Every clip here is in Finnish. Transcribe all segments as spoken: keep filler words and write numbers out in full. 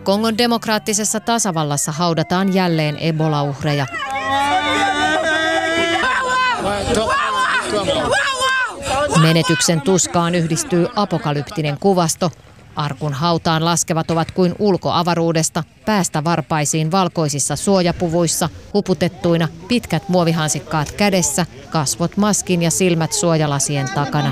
Kongon demokraattisessa tasavallassa haudataan jälleen Ebola-uhreja. Menetyksen tuskaan yhdistyy apokalyptinen kuvasto. Arkun hautaan laskevat ovat kuin ulkoavaruudesta, päästä varpaisiin valkoisissa suojapuvuissa, huputettuina, pitkät muovihansikkaat kädessä, kasvot maskin ja silmät suojalasien takana.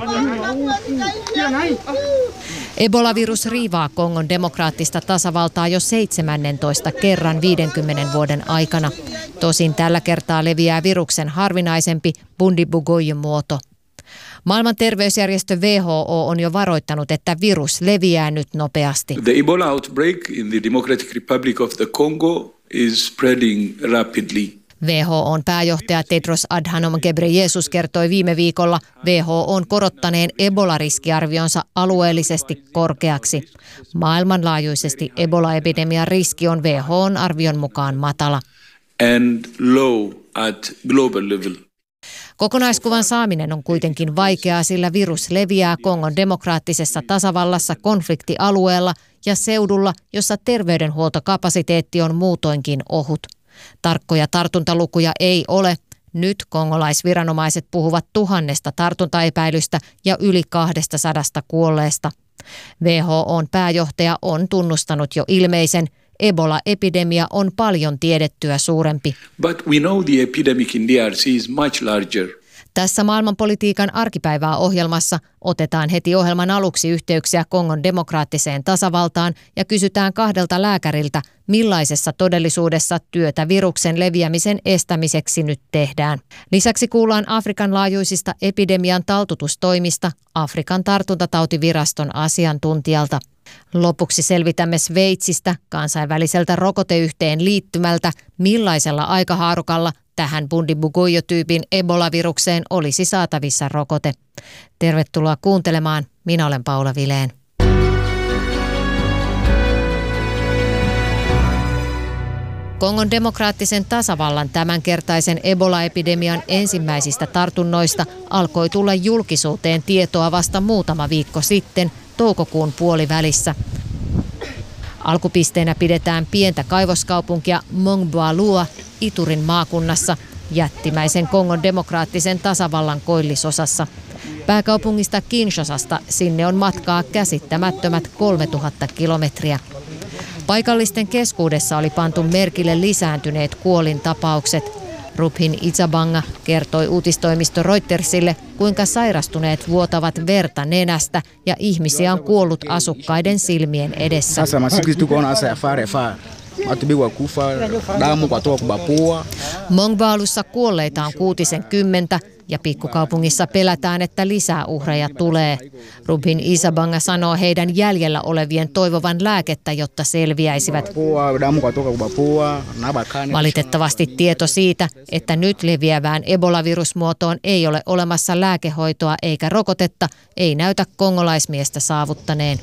Ebola-virus riivaa Kongon demokraattista tasavaltaa jo seitsemännentoista kerran viidenkymmenen vuoden aikana. Tosin tällä kertaa leviää viruksen harvinaisempi Bundibugyo-muoto. Maailman terveysjärjestö W H O on jo varoittanut, että virus leviää nyt nopeasti. The Ebola outbreak in the Democratic Republic of the Congo is spreading rapidly. W H O:n pääjohtaja Tedros Adhanom Ghebreyesus kertoi viime viikolla W H O:n korottaneen Ebola-riskiarvionsa alueellisesti korkeaksi. Maailmanlaajuisesti Ebola-epidemian riski on W H O:n arvion mukaan matala. And low at global level. Kokonaiskuvan saaminen on kuitenkin vaikeaa, sillä virus leviää Kongon demokraattisessa tasavallassa konfliktialueella ja seudulla, jossa terveydenhuoltokapasiteetti on muutoinkin ohut. Tarkkoja tartuntalukuja ei ole. Nyt kongolaisviranomaiset puhuvat tuhannesta tartuntaepäilystä ja yli kahdesta sadasta kuolleesta. W H O:n pääjohtaja on tunnustanut jo ilmeisen. Ebola-epidemia on paljon tiedettyä suurempi. But we know the epidemic in D R C is much larger. Tässä maailmanpolitiikan arkipäivää ohjelmassa otetaan heti ohjelman aluksi yhteyksiä Kongon demokraattiseen tasavaltaan ja kysytään kahdelta lääkäriltä, millaisessa todellisuudessa työtä viruksen leviämisen estämiseksi nyt tehdään. Lisäksi kuullaan Afrikan laajuisista epidemian taltutustoimista Afrikan tartuntatautiviraston asiantuntijalta. Lopuksi selvitämme Sveitsistä, kansainväliseltä rokoteyhteen liittymältä, millaisella aikahaarukalla tähän Bundibugyo-tyypin Ebola-virukseen olisi saatavissa rokote. Tervetuloa kuuntelemaan. Minä olen Paula Vileen. Kongon demokraattisen tasavallan tämänkertaisen Ebola-epidemian ensimmäisistä tartunnoista alkoi tulla julkisuuteen tietoa vasta muutama viikko sitten, toukokuun puolivälissä. Alkupisteenä pidetään pientä kaivoskaupunkia Mongboalua Iturin maakunnassa, jättimäisen Kongon demokraattisen tasavallan koillisosassa. Pääkaupungista Kinshasasta sinne on matkaa käsittämättömät kolmetuhatta kilometriä. Paikallisten keskuudessa oli pantu merkille lisääntyneet kuolintapaukset. Rubhin Izabanga kertoi uutistoimisto Reutersille, kuinka sairastuneet vuotavat verta nenästä ja ihmisiä on kuollut asukkaiden silmien edessä. Mongbalussa kuolleita on kuutisen kymmentä ja pikkukaupungissa pelätään, että lisää uhreja tulee. Rubhin Izabanga sanoo heidän jäljellä olevien toivovan lääkettä, jotta selviäisivät. Valitettavasti tieto siitä, että nyt leviävään Ebola-virusmuotoon ei ole olemassa lääkehoitoa eikä rokotetta, ei näytä kongolaismiestä saavuttaneen.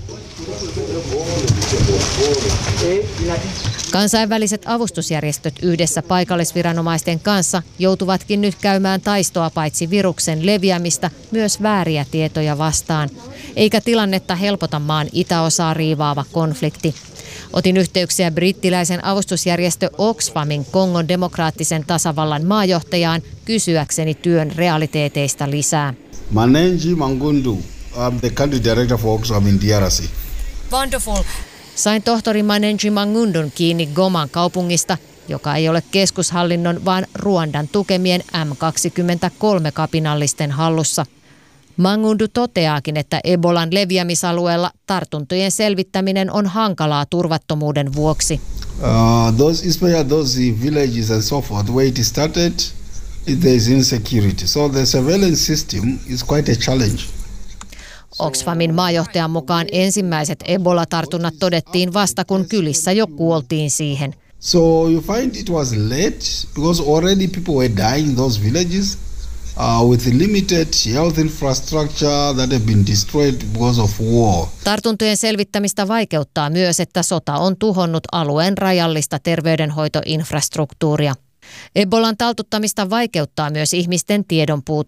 Kansainväliset avustusjärjestöt yhdessä paikallisviranomaisten kanssa joutuvatkin nyt käymään taistoa paitsi viruksen leviämistä, myös vääriä tietoja vastaan. Eikä tilannetta helpota maan itäosaa riivaava konflikti. Otin yhteyksiä brittiläisen avustusjärjestö Oxfamin Kongon demokraattisen tasavallan maajohtajaan kysyäkseni työn realiteeteista lisää. Manenji Mangundu, I'm the country director for Oxfam in D R C. Wonderful. Sain tohtori Manenji Mangundun kiinni Goman kaupungista, joka ei ole keskushallinnon, vaan Ruandan tukemien M kaksikymmentäkolme kapinallisten hallussa. Mangundu toteaakin, että Ebolan leviämisalueella tartuntojen selvittäminen on hankalaa turvattomuuden vuoksi. Uh, those, especially those villages and so forth, where it started, there is insecurity. So the surveillance system is quite a challenge. Oxfamin maajohtajan mukaan ensimmäiset Ebola-tartunnat todettiin vasta, kun kylissä jo kuoltiin siihen. So you find it was late because already people were dying in those villages uh, with limited health infrastructure that have been destroyed because of war. Tartuntojen selvittämistä vaikeuttaa myös, että sota on tuhonnut alueen rajallista terveydenhoitoinfrastruktuuria. Ebolan taltuttamista vaikeuttaa myös ihmisten tiedonpuute.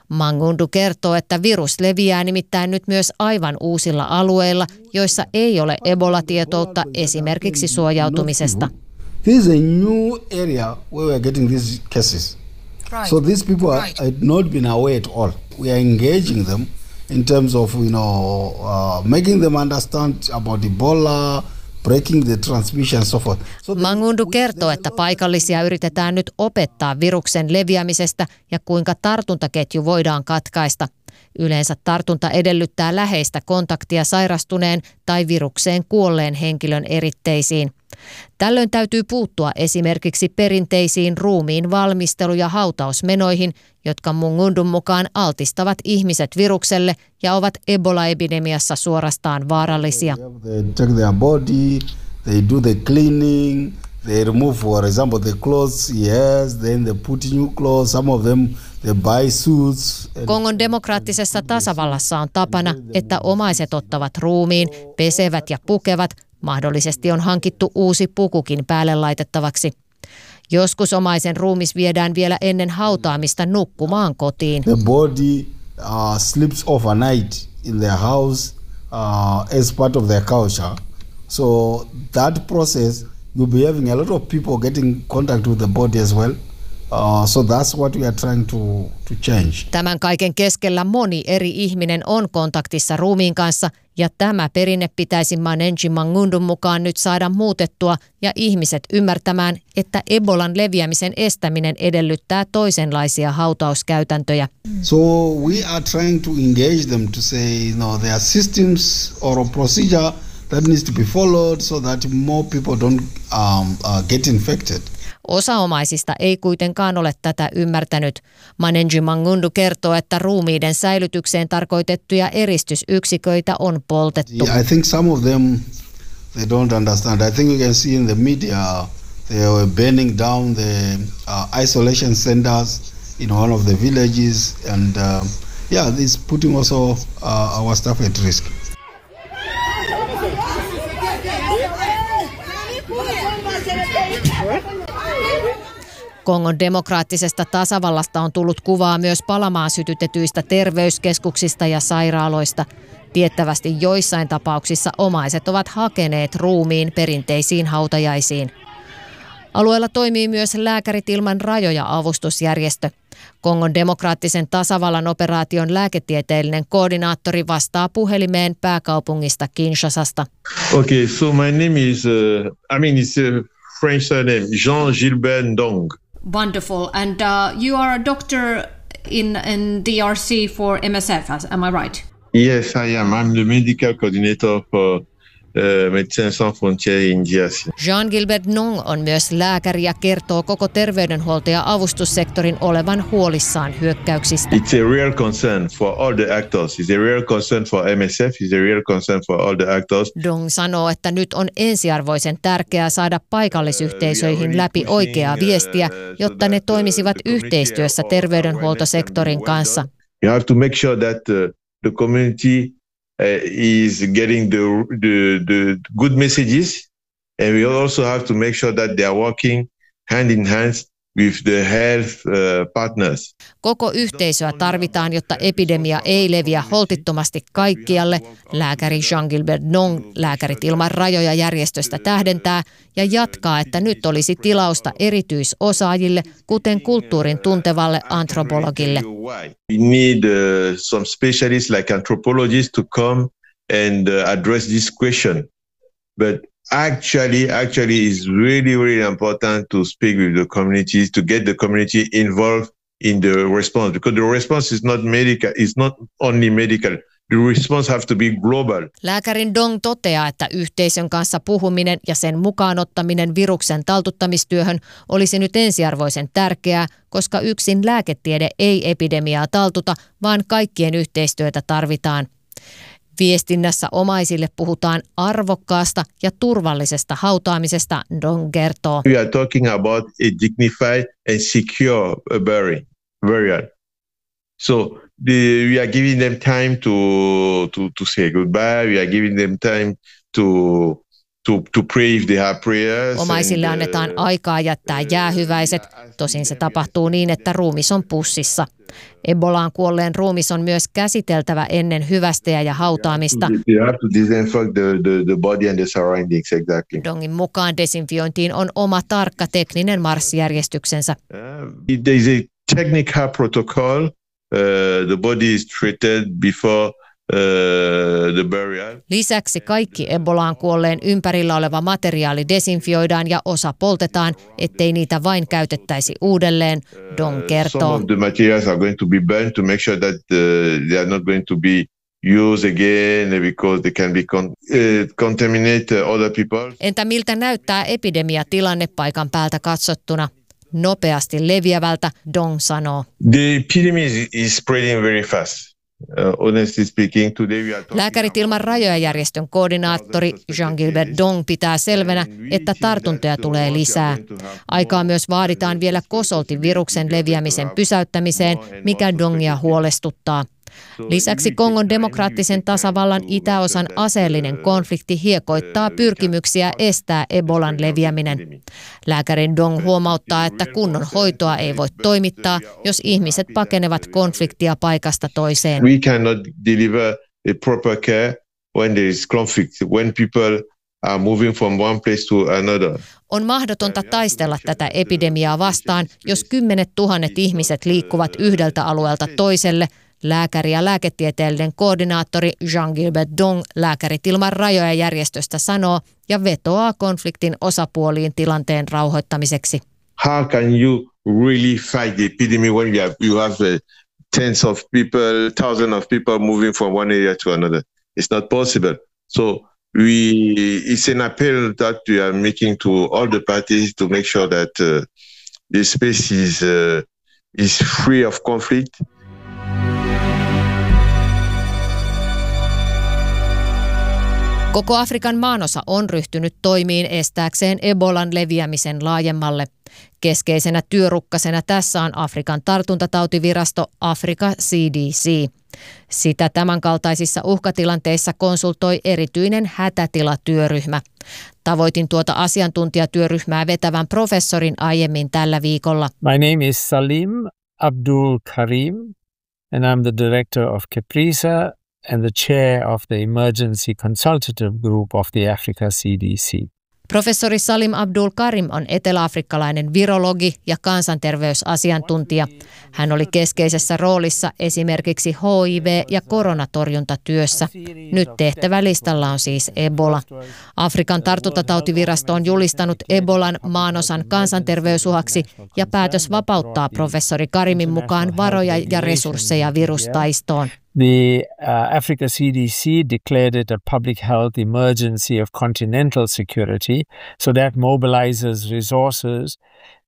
Mangundu kertoo, että virus leviää nimittäin nyt myös aivan uusilla alueilla, joissa ei ole Ebola-tietoutta esimerkiksi suojautumisesta. This is a new area where we are getting these cases. Right. So these people are, right. had not been aware at all. We are engaging them in terms of, you know, uh, making them understand about Ebola, breaking the transmission and so forth. So Mangundu kertoo, että paikallisia yritetään nyt opettaa viruksen leviämisestä ja kuinka tartuntaketju voidaan katkaista. Yleensä tartunta edellyttää läheistä kontaktia sairastuneen tai virukseen kuolleen henkilön eritteisiin. Tällöin täytyy puuttua esimerkiksi perinteisiin ruumiin valmistelu- ja hautausmenoihin, jotka Mungundun mukaan altistavat ihmiset virukselle ja ovat Ebola-epidemiassa suorastaan vaarallisia. They check their body, they do the cleaning, they remove, for example, the clothes, yes, then they put new clothes, some of them they buy suits. Kongon demokraattisessa tasavallassa on tapana, että omaiset ottavat ruumiin, pesevät ja pukevat. Mahdollisesti on hankittu uusi pukukin päälle laitettavaksi. Joskus omaisen ruumis viedään vielä ennen hautaamista nukkumaan kotiin. The body uh, sleeps overnight in their house uh, as part of their culture. So that process, you'll be having a lot of people getting contact with the body as well. Uh, so that's what we are trying to, to change. Tämän kaiken keskellä moni eri ihminen on kontaktissa ruumiin kanssa ja tämä perinne pitäisi Manenji Mangundun mukaan nyt saada muutettua ja ihmiset ymmärtämään, että Ebolan leviämisen estäminen edellyttää toisenlaisia hautauskäytäntöjä. So we are trying to engage them to say, you know, there are systems or a procedure that needs to be followed so that more people don't um, uh, get infected. Osa omaisista ei kuitenkaan ole tätä ymmärtänyt. Manenji Mangundu kertoo, että ruumiiden säilytykseen tarkoitettuja eristysyksiköitä on poltettu. Yeah, I think some of them, they don't understand. I think you can see in the media, they were burning down the uh, isolation centers in one of the villages. And uh, yeah, it's putting also uh, our staff at risk. Kongon demokraattisesta tasavallasta on tullut kuvaa myös palamaan sytytetyistä terveyskeskuksista ja sairaaloista. Tiettävästi joissain tapauksissa omaiset ovat hakeneet ruumiin perinteisiin hautajaisiin. Alueella toimii myös Lääkärit ilman rajoja -avustusjärjestö. Kongon demokraattisen tasavallan operaation lääketieteellinen koordinaattori vastaa puhelimeen pääkaupungista Kinshasasta. Okay, so my name is, uh, I mean it's a French surname, Jean-Gilbert Ndong. Wonderful. And uh, you are a doctor in, in D R C for M S F, am I right? Yes, I am. I'm the medical coordinator for uh, Médecins Sans Frontières in D R C. Jean-Gilbert Ndong on myös lääkäri ja kertoo koko terveydenhuolto- ja avustussektorin olevan huolissaan hyökkäyksistä. It's a real concern for all the actors. It's a real concern for M S F. It's a real concern for all the actors. Ndong sanoo, että nyt on ensiarvoisen tärkeää saada paikallisyhteisöihin läpi oikeaa viestiä, jotta ne toimisivat yhteistyössä terveydenhuoltosektorin kanssa. You have to make sure that uh, the community uh, is getting the, the the good messages, and we also have to make sure that they are working hand in hand with the health uh, partners. Koko yhteisöä tarvitaan, jotta epidemia ei leviä holtittomasti kaikkialle. Lääkäri Jean-Gilbert Ndong Lääkärit ilman rajoja -järjestöstä tähdentää ja jatkaa, että nyt olisi tilausta erityisosaajille, kuten kulttuurin tuntevalle antropologille. We need uh, some specialists like anthropologists to come and uh, address this question. But Actually, actually, it's really, really important to speak with the communities, to get the community involved in the response, because the response is not medical, it's not only medical. The response have to be global. Lääkärin Ndong toteaa, että yhteisön kanssa puhuminen ja sen mukaan ottaminen viruksen taltuttamistyöhön olisi nyt ensiarvoisen tärkeää, koska yksin lääketiede ei epidemiaa taltuta, vaan kaikkien yhteistyötä tarvitaan. Viestinnässä omaisille puhutaan arvokkaasta ja turvallisesta hautaamisesta, Ndong kertoo. We are talking about a dignified and secure burial. So the, we are giving them time to, to, to say goodbye. We are giving them time to, to, to pray if they have prayers. Omaisille and, annetaan uh, aikaa jättää jäähyväiset, tosin se tapahtuu niin, että ruumis on pussissa. Ebolaan kuolleen ruumis on myös käsiteltävä ennen hyvästeä ja hautaamista. You have to disinfect the, the, the body and the surroundings, exactly. Dongin mukaan desinfiointiin on oma tarkka tekninen marssijärjestyksensä. Uh, there is a technical protocol. Uh, the body is treated before uh, the burial. Lisäksi kaikki Ebolaan kuolleen ympärillä oleva materiaali desinfioidaan ja osa poltetaan, ettei niitä vain käytettäisi uudelleen, Dong kertoo. Some of the materials are going to be burned to make sure that uh, they are not going to be used again because they can be con- uh, contaminate other people. Entä miltä näyttää epidemiatilanne paikan päältä katsottuna? Nopeasti leviävältä, Dong sanoo. The epidemic is, is spreading very fast. Uh, honestly speaking, today we are talking Lääkärit ilman rajoja järjestön koordinaattori Jean-Gilbert Dong pitää selvänä, että tartuntoja tulee lisää. Aikaa myös vaaditaan vielä kosolti viruksen leviämisen pysäyttämiseen, mikä Dongia huolestuttaa. Lisäksi Kongon demokraattisen tasavallan itäosan aseellinen konflikti hiekoittaa pyrkimyksiä estää Ebolan leviäminen. Lääkäri Dong huomauttaa, että kunnon hoitoa ei voi toimittaa, jos ihmiset pakenevat konfliktia paikasta toiseen. We cannot deliver a proper care when there is conflict, when people are moving from one place to another. On mahdotonta taistella tätä epidemiaa vastaan, jos kymmenet tuhannet ihmiset liikkuvat yhdeltä alueelta toiselle, lääkäri ja lääketieteellinen koordinaattori Jean-Gilbert Dong Lääkärit ilman rajoja järjestöstä sanoo ja vetoaa konfliktin osapuoliin tilanteen rauhoittamiseksi. How can you really fight the epidemic when you have, you have uh, tens of people, thousands of people moving from one area to another? It's not possible. So we, it's an appeal that we are making to all the parties to make sure that uh, the space is, uh, is free of conflict. Koko Afrikan maanosa on ryhtynyt toimiin estääkseen Ebolan leviämisen laajemmalle. Keskeisenä työrukkasena tässä on Afrikan tartuntatautivirasto Africa C D C. Sitä tämänkaltaisissa uhkatilanteissa konsultoi erityinen hätätilatyöryhmä. Tavoitin tuota asiantuntijatyöryhmää vetävän professorin aiemmin tällä viikolla. My name is Salim Abdul Karim and I'm the director of CAPRISA and the chair of the Emergency Consultative Group of the Africa C D C. Professori Salim Abdul Karim on eteläafrikkalainen virologi ja kansanterveysasiantuntija. Hän oli keskeisessä roolissa esimerkiksi H I V- ja koronatorjuntatyössä. Nyt tehtävälistalla on siis Ebola. Afrikan tartuntatautivirasto on julistanut Ebolan maanosan kansanterveysuhaksi ja päätös vapauttaa professori Karimin mukaan varoja ja resursseja virustaistoon. The uh, Africa C D C declared it a public health emergency of continental security, so that mobilizes resources,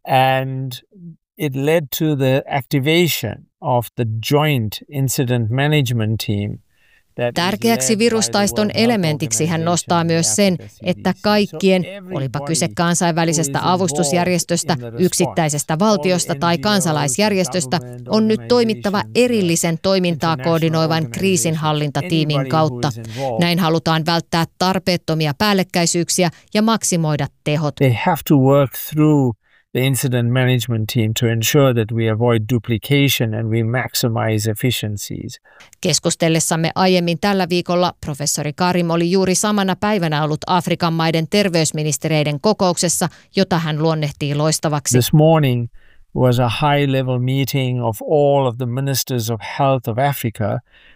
and it led to the activation of the joint incident management team. Tärkeäksi virustaiston elementiksi hän nostaa myös sen, että kaikkien, olipa kyse kansainvälisestä avustusjärjestöstä, yksittäisestä valtiosta tai kansalaisjärjestöstä, on nyt toimittava erillisen toimintaa koordinoivan kriisinhallintatiimin kautta. Näin halutaan välttää tarpeettomia päällekkäisyyksiä ja maksimoida tehot. They have to work through the incident management team to ensure that we avoid duplication and we maximize efficiencies. Keskustellessamme aiemmin tällä viikolla professori Karim oli juuri samana päivänä ollut Afrikan maiden terveysministereiden kokouksessa, jota hän luonnehtii loistavaksi. This morning was a high-level meeting of all of the ministers of health of Africa.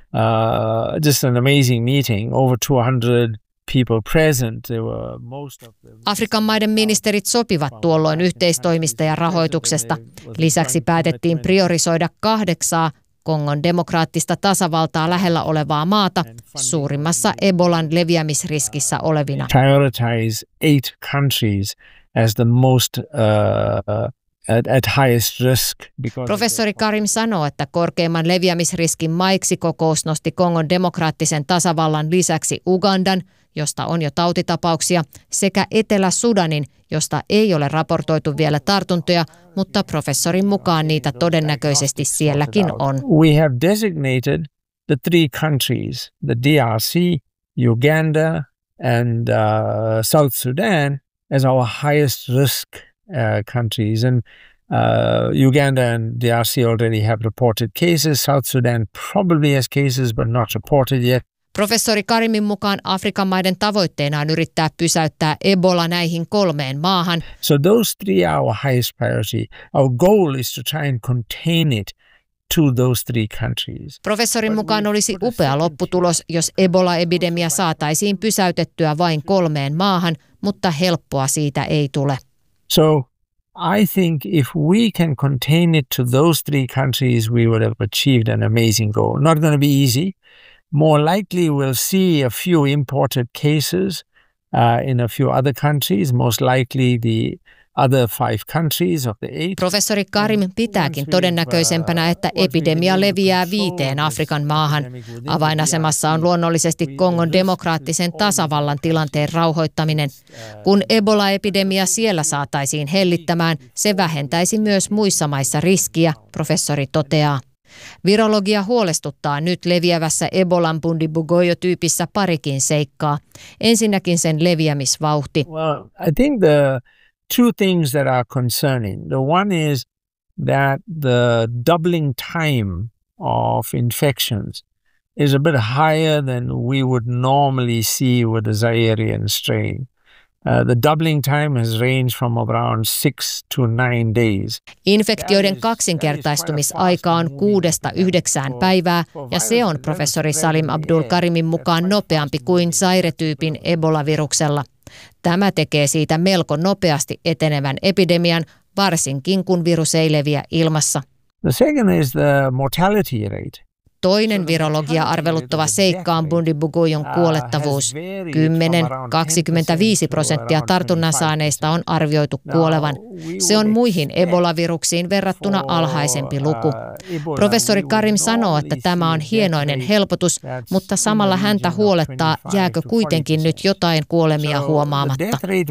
Uh, just an amazing meeting, over two hundred people present. There were most of them. Afrikan maiden ministerit sopivat tuolloin yhteistoimista ja rahoituksesta. Lisäksi päätettiin priorisoida kahdeksaa Kongon demokraattista tasavaltaa lähellä olevaa maata suurimmassa Ebolan leviämisriskissä olevina. Prioritize eight countries as the most uh, At, at highest risk. Professori Karim sanoo, että korkeimman leviämisriskin maiksi kokous nosti Kongon demokraattisen tasavallan lisäksi Ugandan, josta on jo tautitapauksia, sekä Etelä-Sudanin, josta ei ole raportoitu vielä tartuntoja, mutta professorin mukaan niitä todennäköisesti sielläkin on. We have designated the three countries, the D R C, Uganda and uh, South Sudan as our highest risk uh, countries. And uh, Uganda and D R C already have reported cases. South Sudan probably has cases, but not reported yet. Professori Karimin mukaan Afrikan maiden tavoitteena on yrittää pysäyttää Ebola näihin kolmeen maahan. So those three are our highest priority. Our goal is to try and contain it to those three countries. Professorin mukaan olisi upea lopputulos, jos Ebola-epidemia saataisiin pysäytettyä vain kolmeen maahan, mutta helppoa siitä ei tule. So I think if we can contain it to those three countries, we would have achieved an amazing goal. Not going to be easy. More likely we'll see a few imported cases uh, in a few other countries, most likely the other five countries of the eight. Professori Karim pitääkin todennäköisempänä, että epidemia leviää viiteen Afrikan maahan. Avainasemassa on luonnollisesti Kongon demokraattisen tasavallan tilanteen rauhoittaminen. Kun Ebola-epidemia siellä saataisiin hellittämään, se vähentäisi myös muissa maissa riskiä, professori toteaa. Virologia huolestuttaa nyt leviävässä Ebolan Bundibugyo-tyypissä parikin seikkaa. Ensinnäkin sen leviämisvauhti. Well, I think the two things that are concerning. The one is that the doubling time of infections is a bit higher than we would normally see with the Zairian strain. Uh, the doubling time has ranged from around six to nine days. Infektioiden kaksinkertaistumisaika on kuudesta yhdeksään päivää, ja se on professori Salim Abdul Karimin mukaan nopeampi kuin Zaire-tyypin Ebola-viruksella. Tämä tekee siitä melko nopeasti etenevän epidemian, varsinkin kun virus ei leviä ilmassa. The second is the mortality rate. Toinen virologia arveluttava seikka on Bundibugyon kuolettavuus. kymmenen kaksikymmentäviisi prosenttia tartunnan saaneista on arvioitu kuolevan. Se on muihin Ebola-viruksiin verrattuna alhaisempi luku. Professori Karim sanoo, että tämä on hienoinen helpotus, mutta samalla häntä huolettaa, jääkö kuitenkin nyt jotain kuolemia huomaamatta.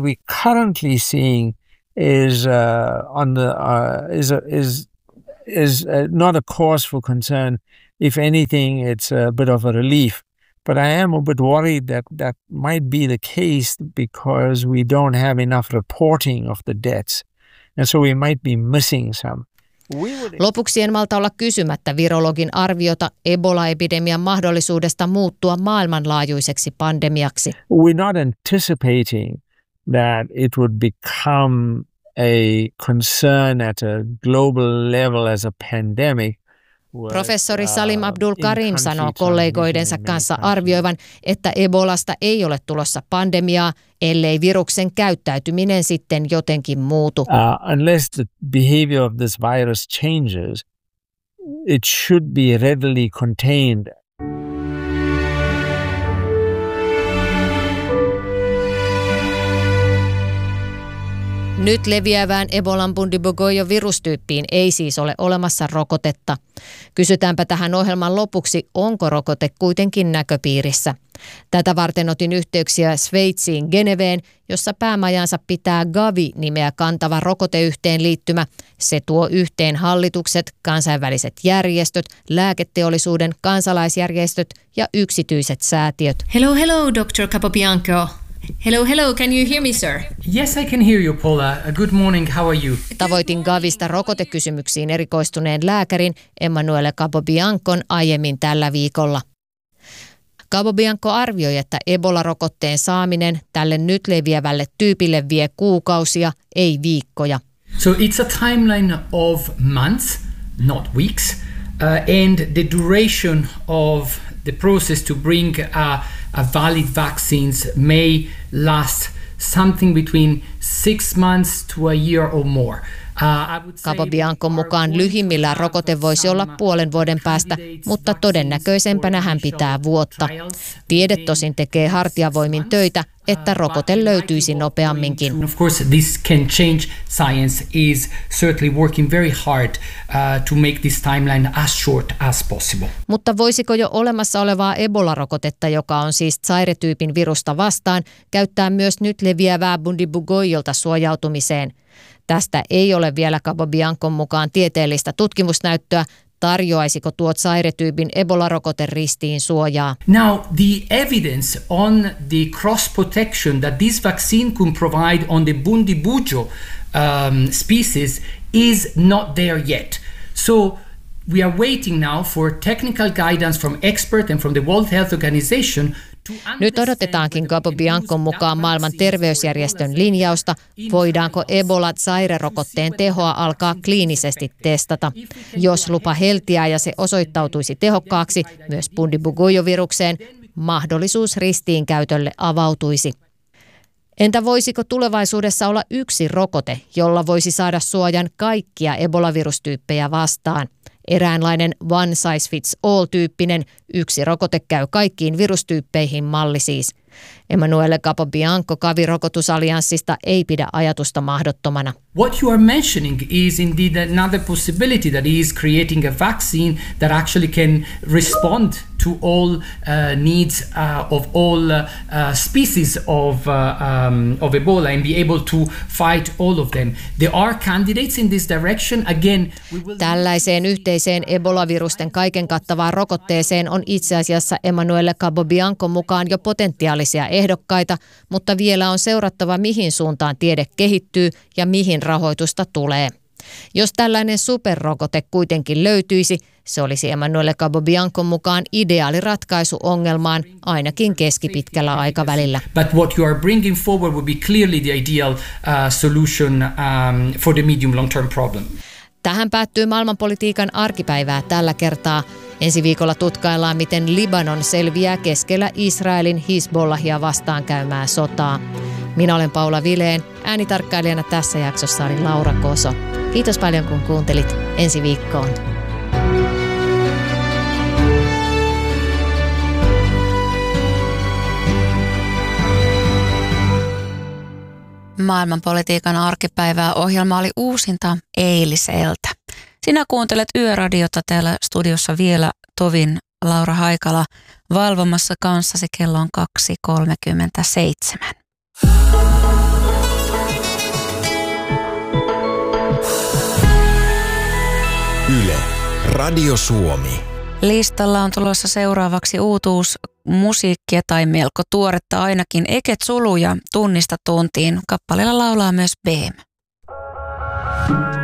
Is uh, on the uh, is a, is is uh, not a cause for concern. If anything, it's a bit of a relief. But I am a bit worried that that might be the case because we don't have enough reporting of the deaths, and so we might be missing some. Lopuksi en malta olla kysymättä virologin arviota Ebola-epidemian mahdollisuudesta muuttua maailmanlaajuiseksi pandemiaksi. We're not anticipating that it would become a concern at a global level as a pandemic. Professori Salim Abdul Karim sanoo kollegoidensa kanssa arvioivan, että Ebolasta ei ole tulossa pandemiaa, ellei viruksen käyttäytyminen sitten jotenkin muutu. Uh, unless the behavior of this virus changes, it should be readily contained. Nyt leviävään Ebolan Bundibugyo-virustyyppiin ei siis ole olemassa rokotetta. Kysytäänpä tähän ohjelman lopuksi, onko rokote kuitenkin näköpiirissä. Tätä varten otin yhteyksiä Sveitsiin Geneveen, jossa päämajansa pitää Gavi-nimeä kantava rokoteyhteenliittymä. Se tuo yhteen hallitukset, kansainväliset järjestöt, lääketeollisuuden, kansalaisjärjestöt ja yksityiset säätiöt. Hello, hello, doctor Capobianco. Hello, hello, can you hear me, sir? Yes, I can hear you, Paula. Good morning, how are you? Tavoitin Gavista rokotekysymyksiin erikoistuneen lääkärin Emanuele Capobiancon aiemmin tällä viikolla. Capobianco arvioi, että Ebola-rokotteen saaminen tälle nyt leviävälle tyypille vie kuukausia, ei viikkoja. So it's a timeline of months, not weeks, uh, and the duration of the process to bring a, a valid vaccines may last something between six months to a year or more. Capobiancon mukaan lyhimmillään rokote voisi olla puolen vuoden päästä, mutta todennäköisempänä hän pitää vuotta. Tiede tosin tekee hartiavoimin töitä, että rokote löytyisi nopeamminkin. Of course, this can change. Science is certainly working very hard uh, to make this timeline as short as possible. Mutta voisiko jo olemassa olevaa Ebola-rokotetta, joka on siis Zaire-tyypin virusta vastaan, käyttää myös nyt leviävää Bundibugyoilta suojautumiseen? Tästä ei ole vielä Capobiancon mukaan tieteellistä tutkimusnäyttöä. tarjoaisiko tuo Zaire-tyypin Ebola-rokote ristiin suojaa. Now, the evidence on the cross-protection that this vaccine could provide on the Bundibugyo um, species is not there yet. So we are waiting now for technical guidance from experts and from the World Health Organization. Nyt odotetaankin Capobiancon mukaan maailman terveysjärjestön linjausta, voidaanko Ebola-Zaire-rokotteen tehoa alkaa kliinisesti testata. Jos lupa heltiää ja se osoittautuisi tehokkaaksi myös Bundibugyo-virukseen, mahdollisuus ristiinkäytölle avautuisi. Entä voisiko tulevaisuudessa olla yksi rokote, jolla voisi saada suojan kaikkia Ebola-virustyyppejä vastaan? Eräänlainen one size fits all -tyyppinen yksi rokote käy kaikkiin virustyyppeihin malli siis. Emanuele Capobianco Gavi-rokotusallianssista ei pidä ajatusta mahdottomana. What you are mentioning is indeed another possibility, that is creating a vaccine that actually can respond to all uh, needs uh, of all uh, species of, uh, um, of Ebola and be able to fight all of them. There are candidates in this direction. Again, we will... Tällaiseen yhteiseen Ebola-virusten kaiken kattavaan rokotteeseen on itse asiassa Emanuele Capobiancon mukaan jo potentiaalisia ehdokkaita, mutta vielä on seurattava, mihin suuntaan tiede kehittyy ja mihin rahoitusta tulee. Jos tällainen superrokote kuitenkin löytyisi, se olisi Emanuele Capobiancon mukaan ideaali ratkaisu ongelmaan ainakin keskipitkällä aikavälillä. But what you are bringing forward would be clearly the ideal uh, solution um, for the medium long term problem. Tähän päättyy maailmanpolitiikan arkipäivää tällä kertaa. Ensi viikolla tutkaillaan, miten Libanon selviää keskellä Israelin Hizbollahia vastaan käymää sotaa. Minä olen Paula Vileen, äänitarkkailijana tässä jaksossa oli Laura Koso. Kiitos paljon kun kuuntelit. Ensi viikkoon. Maailmanpolitiikan arkipäivää ohjelma oli uusinta eiliseltä. Sinä kuuntelet Yöradiota, täällä studiossa vielä tovin Laura Haikala, valvomassa kanssasi. Kello on kaksi kolmekymmentäseitsemän. Yle, Radio Suomi. Listalla on tulossa seuraavaksi uutuus musiikkia tai melko tuoretta ainakin. Eket Sulu ja Tunnista tuntiin. Kappaleella laulaa myös B M.